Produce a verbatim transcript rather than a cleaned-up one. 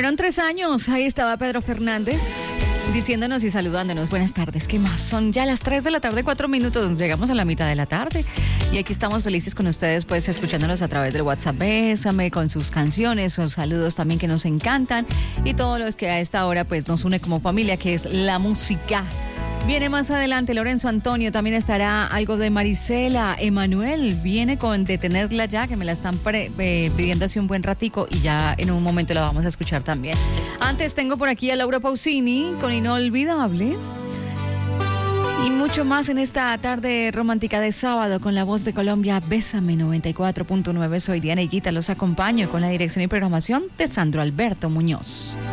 Fueron tres años, ahí estaba Pedro Fernández diciéndonos y saludándonos. Buenas tardes, ¿qué más? Son ya las tres de la tarde, cuatro minutos, llegamos a la mitad de la tarde y aquí estamos felices con ustedes, pues escuchándonos a través del WhatsApp Bésame, con sus canciones, sus saludos también que nos encantan y todos los que a esta hora pues nos une como familia, que es la música. Viene más adelante Lorenzo Antonio, también estará algo de Marisela. Emanuel viene con Detenerla Ya, que me la están pre, eh, pidiendo hace un buen ratico y ya en un momento la vamos a escuchar también. Antes tengo por aquí a Laura Pausini con Inolvidable. Y mucho más en esta tarde romántica de sábado con la voz de Colombia. Bésame noventa y cuatro punto nueve. Soy Diana Higuita, los acompaño con la dirección y programación de Sandro Alberto Muñoz.